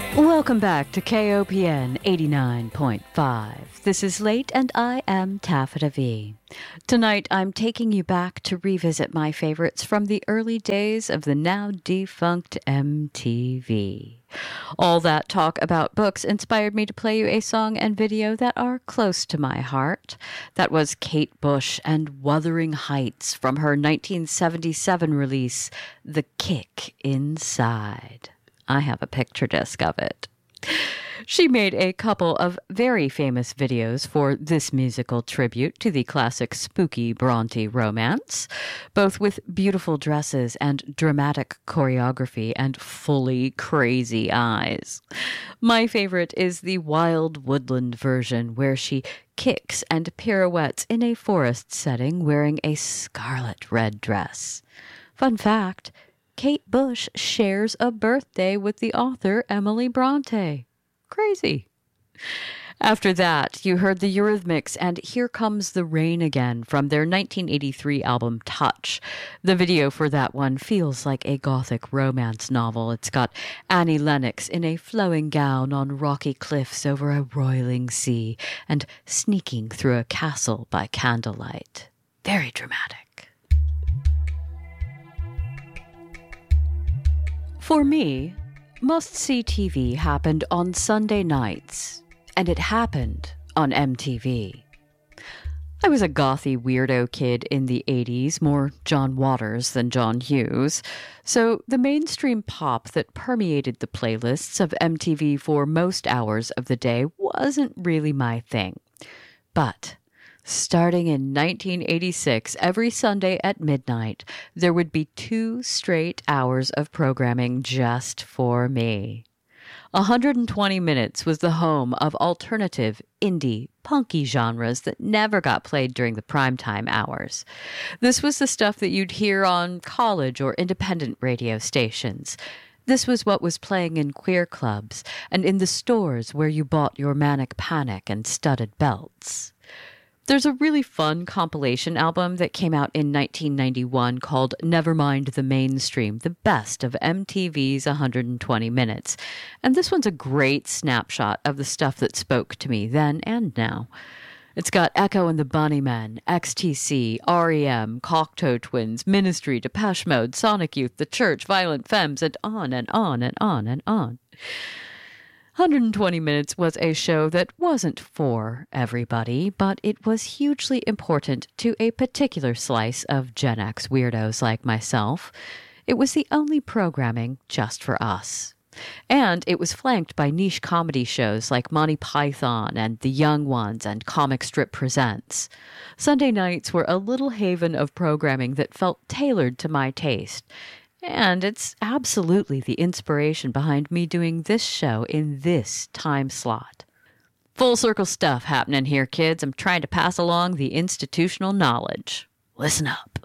Welcome back to KOPN 89.5. This is Late and I am Taffeta V. Tonight I'm taking you back to revisit my favorites from the early days of the now defunct MTV. All that talk about books inspired me to play you a song and video that are close to my heart. That was Kate Bush and Wuthering Heights from her 1977 release, The Kick Inside. I have a picture disc of it. She made a couple of very famous videos for this musical tribute to the classic spooky Bronte romance, both with beautiful dresses and dramatic choreography and fully crazy eyes. My favorite is the wild woodland version where she kicks and pirouettes in a forest setting wearing a scarlet red dress. Fun fact, Kate Bush shares a birthday with the author Emily Bronte. Crazy. After that, you heard the Eurythmics and Here Comes the Rain Again from their 1983 album Touch. The video for that one feels like a gothic romance novel. It's got Annie Lennox in a flowing gown on rocky cliffs over a roiling sea and sneaking through a castle by candlelight. Very dramatic. For me, must-see TV happened on Sunday nights, and it happened on MTV. I was a gothy weirdo kid in the 80s, more John Waters than John Hughes, so the mainstream pop that permeated the playlists of MTV for most hours of the day wasn't really my thing. But starting in 1986, every Sunday at midnight, there would be 2 straight hours of programming just for me. 120 Minutes was the home of alternative, indie, punky genres that never got played during the primetime hours. This was the stuff that you'd hear on college or independent radio stations. This was what was playing in queer clubs and in the stores where you bought your Manic Panic and studded belts. There's a really fun compilation album that came out in 1991 called Nevermind the Mainstream, the best of MTV's 120 Minutes. And this one's a great snapshot of the stuff that spoke to me then and now. It's got Echo and the Bunnymen, XTC, REM, Cocteau Twins, Ministry, Depeche Mode, Sonic Youth, The Church, Violent Femmes, and on and on and on and on. 120 Minutes was a show that wasn't for everybody, but it was hugely important to a particular slice of Gen X weirdos like myself. It was the only programming just for us. And it was flanked by niche comedy shows like Monty Python and The Young Ones and Comic Strip Presents. Sunday nights were a little haven of programming that felt tailored to my taste. And it's absolutely the inspiration behind me doing this show in this time slot. Full circle stuff happening here, kids. I'm trying to pass along the institutional knowledge. Listen up.